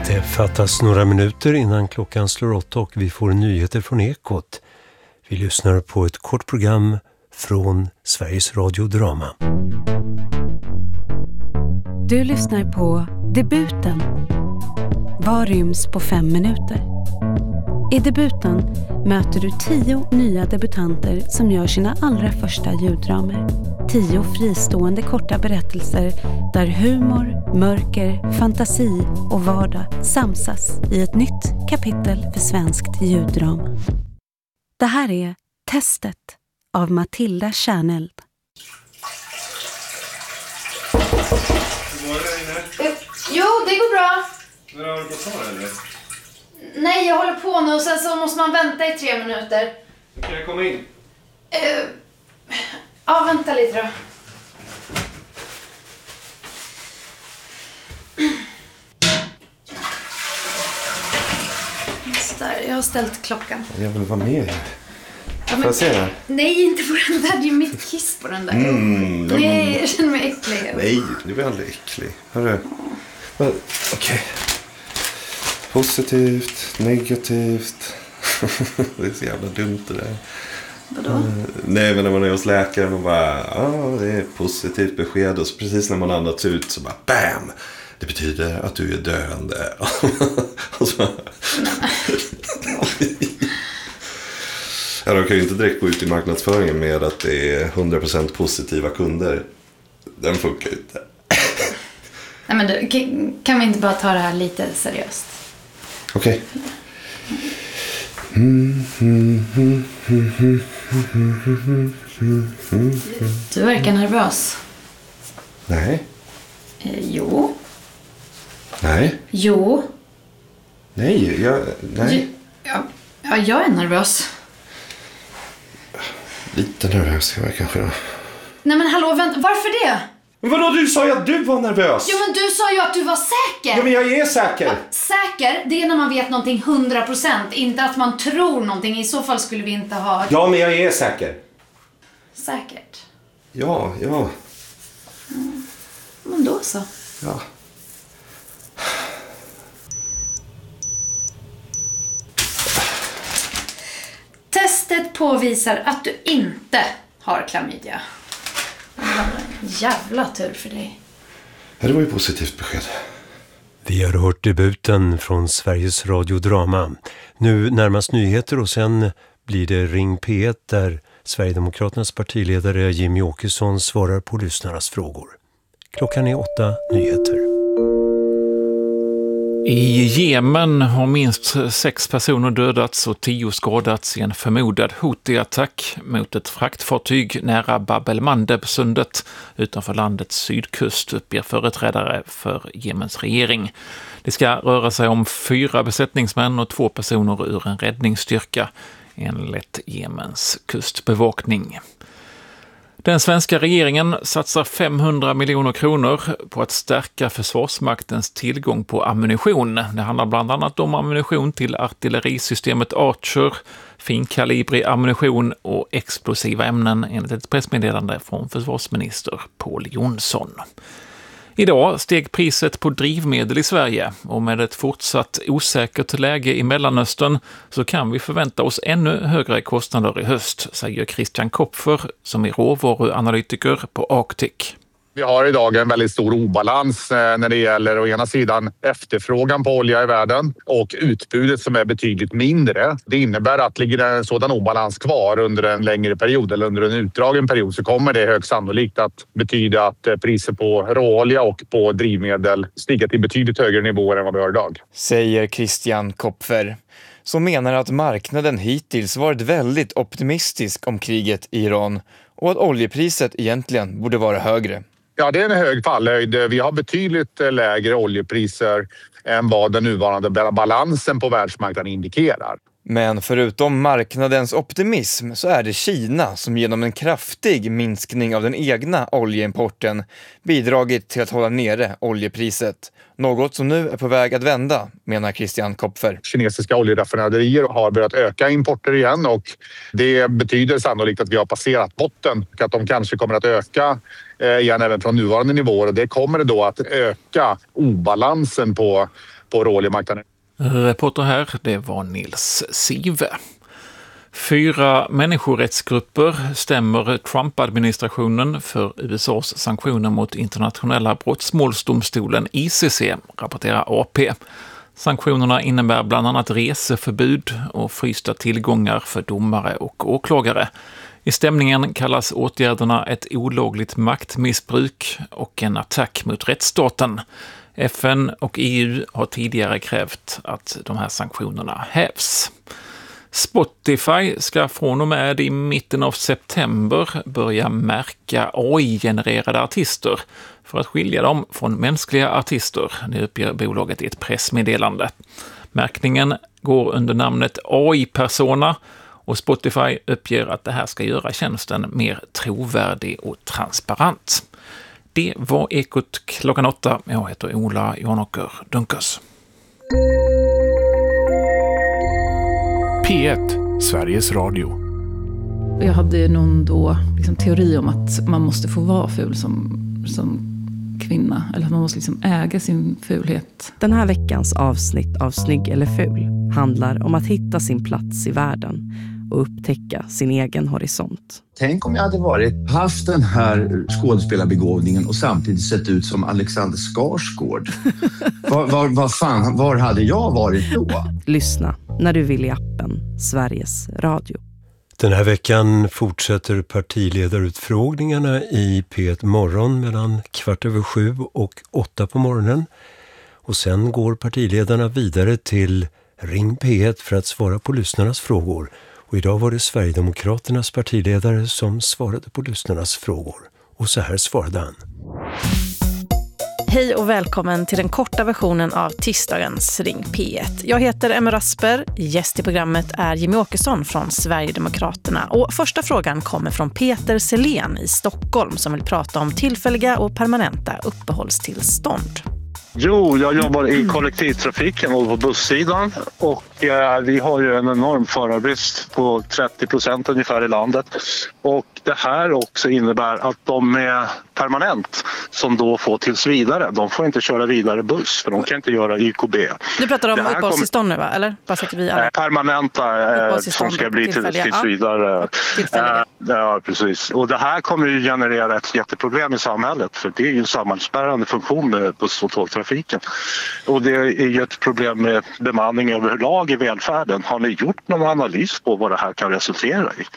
Det fattas några minuter innan klockan slår 8 och vi får nyheter från Ekot. Vi lyssnar på ett kort program från Sveriges Radio Drama. Du lyssnar på Debuten. Vad ryms på 5 minuter? I Debuten möter du 10 nya debutanter som gör sina allra första ljuddramer. 10 fristående korta berättelser där humor, mörker, fantasi och vardag samsas i ett nytt kapitel för svenskt ljuddrama. Det här är Testet av Matilda Kärneld. Jo, det går bra. Men har du på kvar eller? Nej, jag håller på nu och sen så måste man vänta i 3 minuter. Kan jag komma in? Ja, vänta lite då. Just där, jag har ställt klockan. Jag vill vara med här. Ja, Får jag se den? Nej, inte på den där. Det är mitt kiss på den där. Nej, jag känner mig äcklig. Nej, du blir aldrig äcklig. Hörru. Okej. Positivt, negativt. Det är så jävla dumt det där. Vadå? Nej, men när man är hos läkaren och bara, det är positivt besked. Och så precis när man andats ut så bara, bam! Det betyder att du är döende. Och så... Ja, de kan ju inte direkt gå ut i marknadsföringen med att det är 100% positiva kunder. Den funkar inte. Nej, men du, kan vi inte bara ta det här lite seriöst? Okej. Du verkar nervös. Nej. Jo. Nej. Jo. Nej, nej. Ja, jag är nervös. Lite nervös ska jag kanske då. Nej men hallå, vänta, varför det? Men vadå, du sa ju att du var nervös. Jo, men du sa ju att du var säker. Ja, men jag är säker. Ja, säker, det är när man vet någonting 100%. Inte att man tror någonting. I så fall skulle vi inte ha... Ja, men jag är säker. Säkert. Ja. Men då så. Ja. Testet påvisar att du inte har klamydia. Jävla tur för dig. Ja, det var ju positivt besked. Vi har hört debuten från Sveriges Radio Drama. Nu närmast nyheter och sen blir det Ring P1 där Sverigedemokraternas partiledare Jimmy Åkesson svarar på lyssnarnas frågor. Klockan är 8, nyheter. I Jemen har minst 6 personer dödats och 10 skadats i en förmodad Houthi-attack mot ett fraktfartyg nära Bab el-Mandeb-sundet utanför landets sydkust, uppger företrädare för Jemens regering. Det ska röra sig om 4 besättningsmän och 2 personer ur en räddningsstyrka, enligt Jemens kustbevakning. Den svenska regeringen satsar 500 miljoner kronor på att stärka Försvarsmaktens tillgång på ammunition. Det handlar bland annat om ammunition till artillerisystemet Archer, finkalibrig ammunition och explosiva ämnen, enligt ett pressmeddelande från försvarsminister Pål Jonsson. Idag steg priset på drivmedel i Sverige och med ett fortsatt osäkert läge i Mellanöstern så kan vi förvänta oss ännu högre kostnader i höst, säger Christian Kopfer som är råvaruanalytiker på Arctic. Vi har idag en väldigt stor obalans när det gäller å ena sidan efterfrågan på olja i världen och utbudet som är betydligt mindre. Det innebär att ligger en sådan obalans kvar under en längre period eller under en utdragen period så kommer det högst sannolikt att betyda att priser på råolja och på drivmedel stiger till betydligt högre nivåer än vad vi har idag. Säger Christian Kopfer, som menar att marknaden hittills varit väldigt optimistisk om kriget i Iran och att oljepriset egentligen borde vara högre. Ja, det är en hög fallhöjd. Vi har betydligt lägre oljepriser än vad den nuvarande balansen på världsmarknaden indikerar. Men förutom marknadens optimism så är det Kina som genom en kraftig minskning av den egna oljeimporten bidragit till att hålla nere oljepriset. Något som nu är på väg att vända, menar Christian Kopfer. Kinesiska oljeraffinaderier har börjat öka importer igen och det betyder sannolikt att vi har passerat botten och att de kanske kommer att öka igen även från nuvarande nivåer. Och det kommer då att öka obalansen på på råoljemarknaden. Reporter här, det var Nils Sive. 4 människorättsgrupper stämmer Trump-administrationen för USAs sanktioner mot internationella brottmålsdomstolen ICC, rapporterar AP. Sanktionerna innebär bland annat reseförbud och frysta tillgångar för domare och åklagare. I stämningen kallas åtgärderna ett olagligt maktmissbruk och en attack mot rättsstaten. FN och EU har tidigare krävt att de här sanktionerna hävs. Spotify ska från och med i mitten av september börja märka AI-genererade artister för att skilja dem från mänskliga artister, det uppger bolaget i ett pressmeddelande. Märkningen går under namnet AI-persona och Spotify uppger att det här ska göra tjänsten mer trovärdig och transparent. Det var Ekot klockan 8. Jag heter Ola Janåker Dunkers. P1, Sveriges Radio. Jag hade någon då teori om att man måste få vara ful som kvinna. Eller att man måste äga sin fulhet. Den här veckans avsnitt av Snygg eller ful handlar om att hitta sin plats i världen och upptäcka sin egen horisont. Tänk om jag hade haft den här skådespelarbegåvningen och samtidigt sett ut som Alexander Skarsgård. Var hade jag varit då? Lyssna när du vill i appen Sveriges Radio. Den här veckan fortsätter partiledarutfrågningarna i P1 morgon mellan 7:15 och 8 på morgonen. Och sen går partiledarna vidare till Ring P1 för att svara på lyssnarnas frågor. Och idag var det Sverigedemokraternas partiledare som svarade på lyssnarnas frågor. Och så här svarade han. Hej och välkommen till den korta versionen av tisdagens Ring P1. Jag heter Emma Rasper, gäst i programmet är Jimmy Åkesson från Sverigedemokraterna. Och första frågan kommer från Peter Selén i Stockholm som vill prata om tillfälliga och permanenta uppehållstillstånd. Jo, jag jobbar i kollektivtrafiken och på bussidan och vi har ju en enorm förarbrist på 30% ungefär i landet. Och det här också innebär att de är permanent som då får tills vidare. De får inte köra vidare buss för de kan inte göra YKB. Du pratar om uppehållstillstånd nu va? Eller? Bara så att vi alla... Permanenta som ska bli tills vidare. Ja, precis. Och det här kommer ju generera ett jätteproblem i samhället för det är ju en samhällsbärande funktion med buss- och tågtrafiken. Och det är ju ett problem med bemanning överlag i välfärden. Har ni gjort någon analys på vad det här kan resultera i?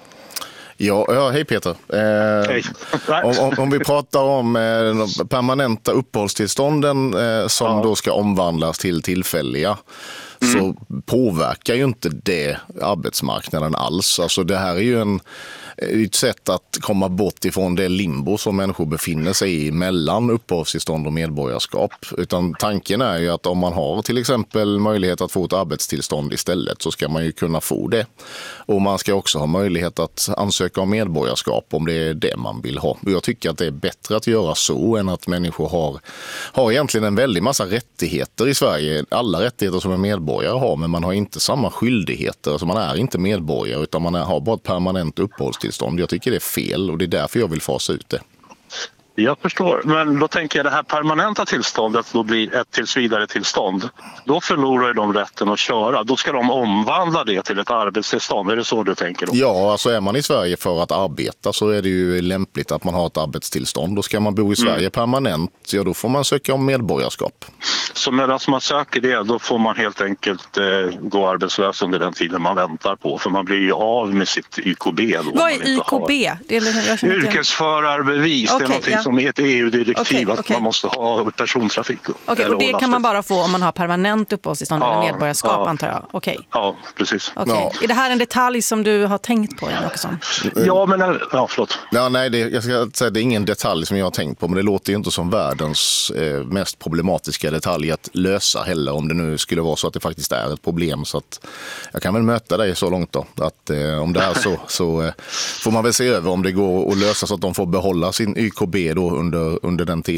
Ja, hej Peter. Hej. Om vi pratar om de permanenta uppehållstillstånden som då ska omvandlas till tillfälliga så påverkar ju inte det arbetsmarknaden alls. Alltså det här är ju ett sätt att komma bort ifrån det limbo som människor befinner sig i mellan uppehållstillstånd och medborgarskap. Utan tanken är ju att om man har till exempel möjlighet att få ett arbetstillstånd istället så ska man ju kunna få det. Och man ska också ha möjlighet att ansöka om medborgarskap om det är det man vill ha. Och jag tycker att det är bättre att göra så än att människor har egentligen en väldig massa rättigheter i Sverige. Alla rättigheter som en medborgare har, men man har inte samma skyldigheter. Alltså man är inte medborgare utan man har bara ett permanent uppehållstillstånd. Jag tycker det är fel och det är därför jag vill fasa ut det. Jag förstår, men då tänker jag det här permanenta tillståndet då blir ett tillsvidare tillstånd. Då förlorar de rätten att köra. Då ska de omvandla det till ett arbetstillstånd. Är det så du tänker då? Ja, alltså är man i Sverige för att arbeta så är det ju lämpligt att man har ett arbetstillstånd. Då ska man bo i Sverige permanent, ja då får man söka om medborgarskap. Så medan man söker det, då får man helt enkelt gå arbetslös under den tiden man väntar på. För man blir ju av med sitt YKB. Då. Vad är YKB? Yrkesförarbevis, det är någonting som är ett EU-direktiv att man måste ha persontrafik. Okej, och det kan man bara få om man har permanent uppehållstillstånd eller medborgarskap antar jag? Okej. Ja, precis. Ja. Är det här en detalj som du har tänkt på, Åkesson? Ja, men förlåt. Ja, nej, jag ska säga det är ingen detalj som jag har tänkt på, men det låter ju inte som världens mest problematiska detalj att lösa heller, om det nu skulle vara så att det faktiskt är ett problem. Så att jag kan väl möta dig så långt då, att om det är så får man väl se över om det går att lösa så att de får behålla sin YKB då under den tiden.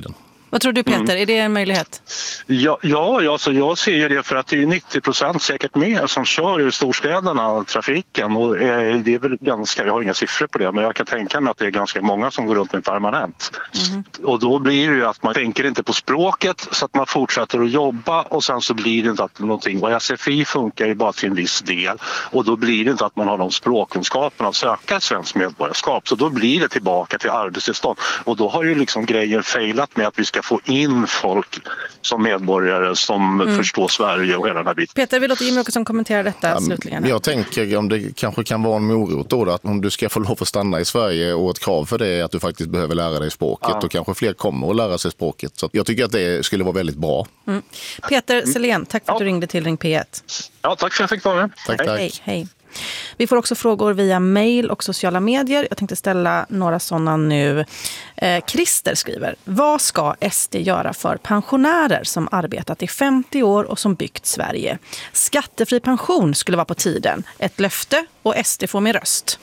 Vad tror du, Peter? Är det en möjlighet? Ja, alltså jag ser ju det, för att det är 90% säkert mer som kör i storstäderna trafiken, och det är väl ganska, jag har inga siffror på det, men jag kan tänka mig att det är ganska många som går runt med permanent. Och då blir det ju att man tänker inte på språket, så att man fortsätter att jobba, och sen så blir det inte att någonting, och SFI funkar ju bara till en viss del, och då blir det inte att man har de språkkunskaperna att söka ett svenskt medborgarskap, så då blir det tillbaka till arbetstillstånd, och då har ju liksom grejen failat med att vi ska få in folk som medborgare som förstår Sverige och hela den här biten. Peter, vi låter Jimmie Åkesson kommentera detta slutligen. Jag tänker om det kanske kan vara en morot då, att om du ska få lov att stanna i Sverige och ett krav för det är att du faktiskt behöver lära dig språket, och kanske fler kommer att lära sig språket. Så jag tycker att det skulle vara väldigt bra. Peter Selén, tack för att du ringde till Ring P1. Ja, tack för att jag fick vara med. Tack. Hej. Vi får också frågor via mejl och sociala medier. Jag tänkte ställa några sådana nu. Christer skriver: vad ska SD göra för pensionärer som arbetat i 50 år och som byggt Sverige? Skattefri pension skulle vara på tiden. Ett löfte och SD får min röst.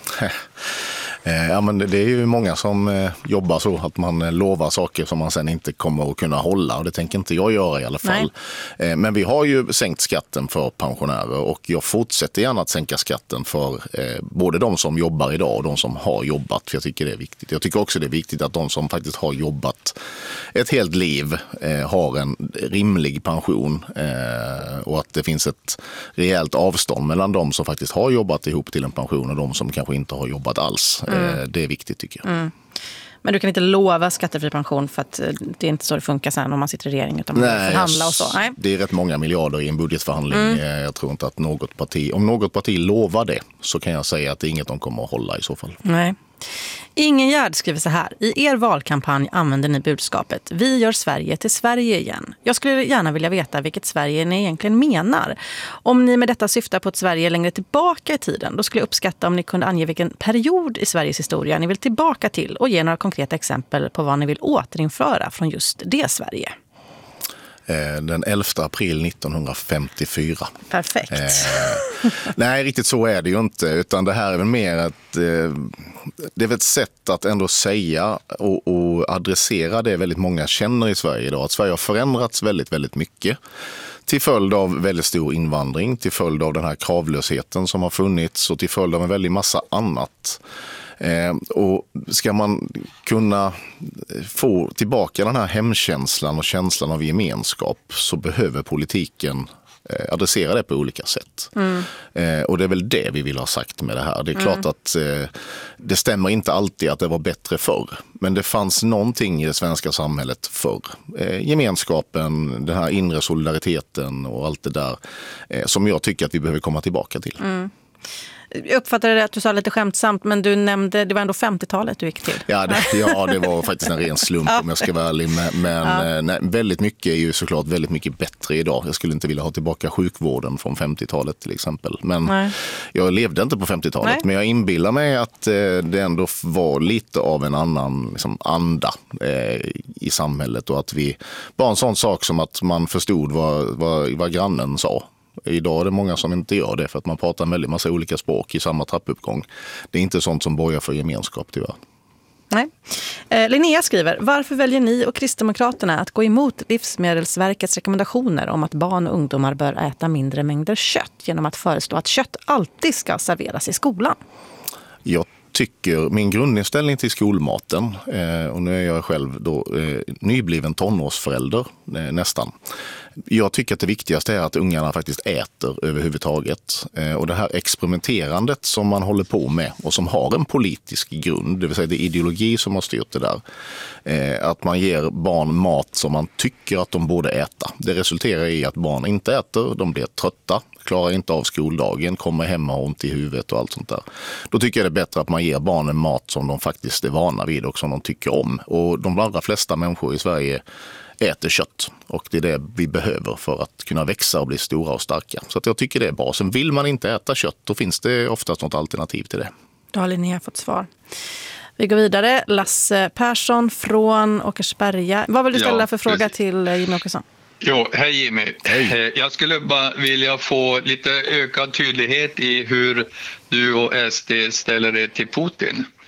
Ja, men det är ju många som jobbar så att man lovar saker som man sen inte kommer att kunna hålla, och det tänker inte jag göra i alla fall. Men vi har ju sänkt skatten för pensionärer, och jag fortsätter gärna att sänka skatten för både de som jobbar idag och de som har jobbat, för jag tycker det är viktigt. Jag tycker också det är viktigt att de som faktiskt har jobbat ett helt liv har en rimlig pension, och att det finns ett rejält avstånd mellan de som faktiskt har jobbat ihop till en pension och de som kanske inte har jobbat alls. Det är viktigt, tycker jag. Men du kan inte lova skattefri pension, för att det är inte så det funkar sen om man sitter i regering, utan man förhandla och så. Nej. Det är rätt många miljarder i en budgetförhandling. Jag tror inte att något parti lovar det, så kan jag säga att det är inget de kommer att hålla i så fall. Nej. Ingen Gärd skriver så här: i er valkampanj använder ni budskapet vi gör Sverige till Sverige igen. Jag skulle gärna vilja veta vilket Sverige ni egentligen menar. Om ni med detta syftar på ett Sverige längre tillbaka i tiden, då skulle jag uppskatta om ni kunde ange vilken period i Sveriges historia ni vill tillbaka till och ge några konkreta exempel på vad ni vill återinföra från just det Sverige. Den 11 april 1954. Perfekt. Nej, riktigt så är det ju inte, utan det här är väl mer det är ett sätt att ändå säga och adressera det väldigt många känner i Sverige idag. Att Sverige har förändrats väldigt, väldigt mycket till följd av väldigt stor invandring, till följd av den här kravlösheten som har funnits och till följd av en väldigt massa annat. Och ska man kunna få tillbaka den här hemkänslan och känslan av gemenskap, så behöver politiken adressera det på olika sätt. Och det är väl det vi vill ha sagt med det här. Det är klart att det stämmer inte alltid att det var bättre förr, men det fanns någonting i det svenska samhället förr. Gemenskapen, den här inre solidariteten och allt det där som jag tycker att vi behöver komma tillbaka till. Jag uppfattade att du sa lite skämtsamt, men du nämnde, det var ändå 50-talet du gick till. Ja, det var faktiskt en ren slump om jag ska vara ärlig. Men nej, väldigt mycket är ju såklart väldigt mycket bättre idag. Jag skulle inte vilja ha tillbaka sjukvården från 50-talet till exempel. Men jag levde inte på 50-talet. Men jag inbillar mig att det ändå var lite av en annan anda i samhället. Och att vi, bara en sån sak som att man förstod vad grannen sa. Idag är det många som inte gör det, för att man pratar en väldigt massa olika språk i samma trappuppgång. Det är inte sånt som borgar för gemenskap, tyvärr. Nej. Linnea skriver: varför väljer ni och Kristdemokraterna att gå emot Livsmedelsverkets rekommendationer om att barn och ungdomar bör äta mindre mängder kött genom att föreslå att kött alltid ska serveras i skolan? Jag tycker, min grundinställning till skolmaten, och nu är jag själv då nybliven tonårsförälder nästan. Jag tycker att det viktigaste är att ungarna faktiskt äter överhuvudtaget. Och det här experimenterandet som man håller på med och som har en politisk grund, det vill säga det är ideologi som har styrt det där. Att man ger barn mat som man tycker att de borde äta. Det resulterar i att barn inte äter, de blir trötta, klarar inte av skoldagen, kommer hem och har ont i huvudet och allt sånt där. Då tycker jag det är bättre att man ger barnen mat som de faktiskt är vana vid och som de tycker om. Och de allra flesta människor i Sverige äter kött, och det är det vi behöver för att kunna växa och bli stora och starka. Så att jag tycker det är bra. Sen vill man inte äta kött, då finns det oftast något alternativ till det. Då har Linnea fått svar. Vi går vidare. Lasse Persson från Åkersberga. Vad vill du ställa för fråga till Jimmie Åkesson? Jo, hej Jimmy. Hej. Jag skulle bara vilja få lite ökad tydlighet i hur du och SD ställer er till Putin.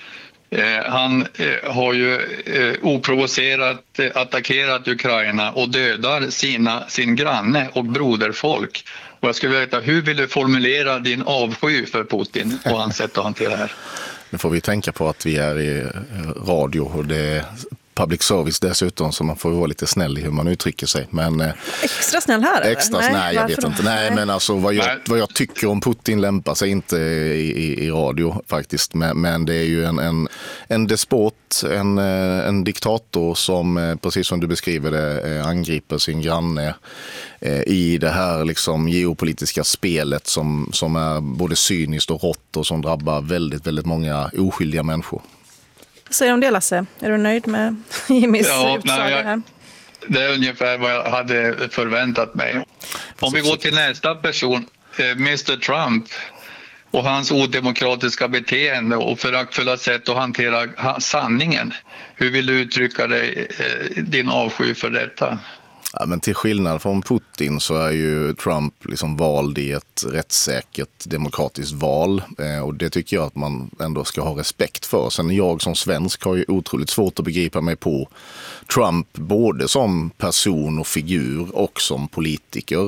Han har ju oprovocerat attackerat Ukraina och dödar sin granne och broderfolk. Och jag skulle vilja veta, hur vill du formulera din avsky för Putin och hans sätt att hantera det här? Nu får vi tänka på att vi är i radio och det är public service dessutom, så man får vara lite snäll i hur man uttrycker sig. Men, extra snäll här? Extra snäll, nej, jag vet inte. Nej, men alltså vad jag tycker om Putin lämpar sig inte i radio faktiskt. Men det är ju en despot, en diktator som, precis som du beskriver det, angriper sin granne i det här liksom geopolitiska spelet som är både cyniskt och rått och som drabbar väldigt, väldigt många oskyldiga människor. Vad säger du om det, Lasse? Är du nöjd med Jimmys utsaga här? Det är ungefär vad jag hade förväntat mig. Om vi går till nästa person, Mr. Trump och hans odemokratiska beteende och föraktfulla sätt att hantera sanningen. Hur vill du uttrycka din avsky för detta? Ja, men till skillnad från Putin så är ju Trump liksom vald i ett rättssäkert demokratiskt val och det tycker jag att man ändå ska ha respekt för. Sen jag som svensk har ju otroligt svårt att begripa mig på Trump både som person och figur och som politiker.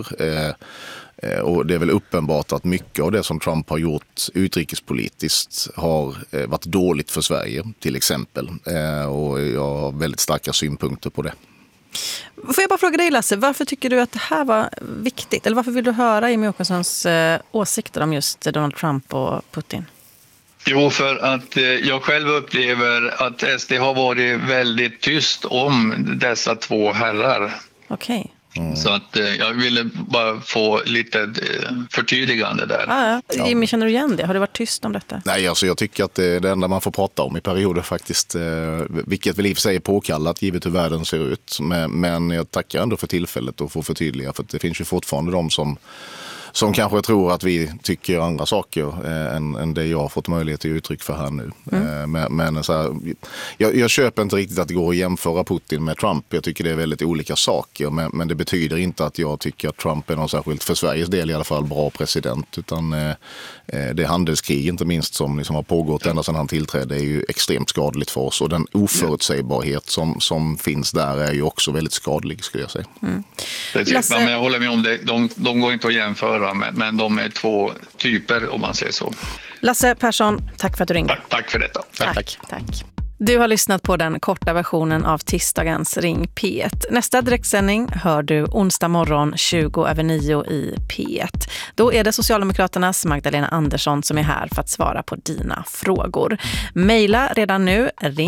Och det är väl uppenbart att mycket av det som Trump har gjort utrikespolitiskt har varit dåligt för Sverige till exempel. Och jag har väldigt starka synpunkter på det. Får jag bara fråga dig, Lasse, varför tycker du att det här var viktigt? Eller varför vill du höra Jimmie Åkessons åsikter om just Donald Trump och Putin? Jo, för att jag själv upplever att SD har varit väldigt tyst om dessa två herrar. Okej. Så att jag ville bara få lite förtydligande där. Ja. Jimmie, känner du igen det? Har det varit tyst om detta? Nej, alltså jag tycker att det är det enda man får prata om i perioder faktiskt. Vilket väl i och för sig är påkallat givet hur världen ser ut. Men jag tackar ändå för tillfället att få förtydliga. För att det finns ju fortfarande de som kanske tror att vi tycker andra saker än det jag har fått möjlighet till uttryck för här nu. Men så här, jag köper inte riktigt att det går att jämföra Putin med Trump. Jag tycker det är väldigt olika saker. Men det betyder inte att jag tycker att Trump är någon särskilt, för Sveriges del i alla fall, bra president. Utan det handelskrig inte minst som liksom har pågått ända sedan han tillträdde är ju extremt skadligt för oss. Och den oförutsägbarhet som finns där är ju också väldigt skadlig, skulle jag säga. Lasse... Men jag håller med om det. De går inte att jämföra. Men de är två typer om man säger så. Lasse Persson, tack för att du ringde. Tack för detta. Tack. Du har lyssnat på den korta versionen av tisdagens Ring P1. Nästa direktsändning hör du onsdag morgon 20:09 i P1. Då är det Socialdemokraternas Magdalena Andersson som är här för att svara på dina frågor. Maila redan nu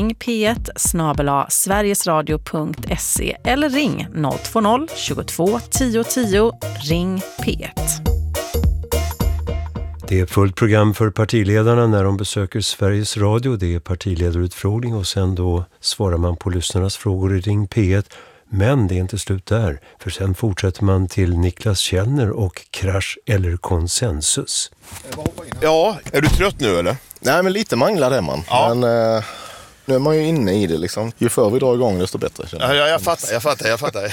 ringp1@sverigesradio.se eller ring 020 22 10 10 ring P1. Det är fullt program för partiledarna när de besöker Sveriges Radio. Det är partiledarutfrågning och sen då svarar man på lyssnarnas frågor i Ring P1. Men det är inte slut där, för sen fortsätter man till Niklas Källner och Krasch eller konsensus. Ja, är du trött nu eller? Nej, men lite manglar är man. Ja. Men nu är man ju inne i det liksom. Ju förr vi drar igång desto bättre. Ja, jag fattar.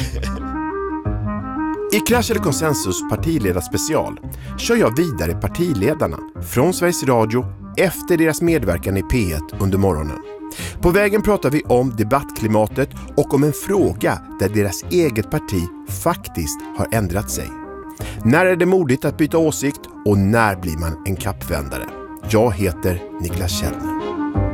I Krasch eller konsensus partiledarspecial kör jag vidare partiledarna från Sveriges Radio efter deras medverkan i P1 under morgonen. På vägen pratar vi om debattklimatet och om en fråga där deras eget parti faktiskt har ändrat sig. När är det modigt att byta åsikt och när blir man en kappvändare? Jag heter Niklas Källner.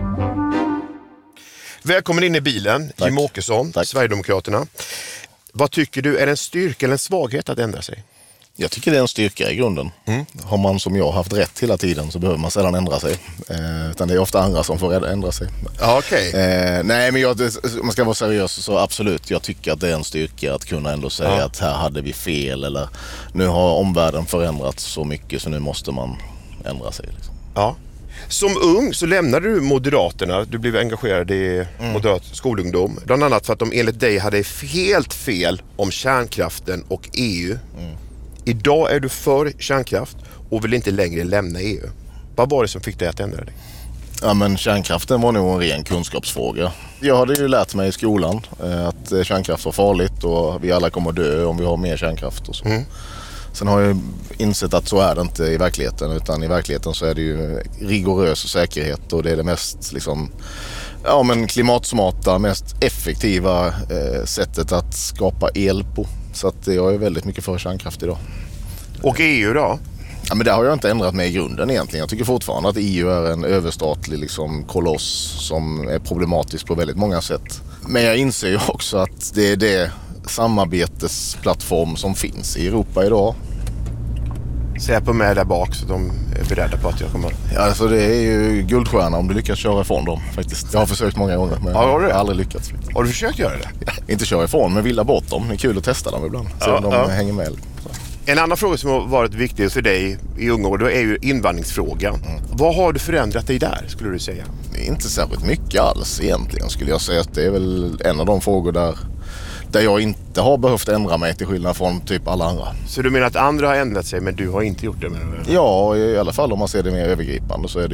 Välkommen in i bilen, Jimmie Åkesson, Sverigedemokraterna. Vad tycker du är en styrka eller en svaghet att ändra sig? Jag tycker det är en styrka i grunden. Har man som jag haft rätt hela tiden så behöver man sällan ändra sig. Utan det är ofta andra som får ändra sig. Okej. Nej, men man ska vara seriös så absolut. Jag tycker att det är en styrka att kunna ändå säga att här hade vi fel. Eller nu har omvärlden förändrats så mycket så nu måste man ändra sig. Liksom. Ja. Som ung så lämnade du Moderaterna. Du blev engagerad i moderat skolungdom. Bland annat för att de enligt dig hade helt fel om kärnkraften och EU. Idag är du för kärnkraft och vill inte längre lämna EU. Vad var det som fick dig att ändra dig? Ja, men kärnkraften var nog en ren kunskapsfråga. Jag hade ju lärt mig i skolan att kärnkraft var farligt och vi alla kommer dö om vi har mer kärnkraft och så. Sen har jag insett att så är det inte i verkligheten, utan i verkligheten så är det ju rigorös säkerhet och det är det mest liksom, klimatsmarta, mest effektiva sättet att skapa el på. Så att jag är väldigt mycket för kärnkraft idag. Och EU då? Ja, men där har jag inte ändrat mig i grunden egentligen. Jag tycker fortfarande att EU är en överstatlig liksom, koloss som är problematisk på väldigt många sätt. Men jag inser ju också att det är det samarbetesplattform som finns i Europa idag. Säpo med där bak så de är beredda på att jag kommer. Ja, alltså det är ju guldstjärna om du lyckas köra ifrån dem faktiskt. Jag har försökt många gånger men jag har aldrig lyckats. Har du försökt göra det? Ja, inte köra ifrån men vilja bort dem. Det är kul att testa dem ibland. Se om de hänger med. En annan fråga som har varit viktig för dig i unga år, då är ju invandringsfrågan. Vad har du förändrat dig där skulle du säga? Det är inte särskilt mycket alls egentligen skulle jag säga. Att det är väl en av de frågor där jag inte har behövt ändra mig till skillnad från typ alla andra. Så du menar att andra har ändrat sig men du har inte gjort det? Ja, i alla fall om man ser det mer övergripande så är det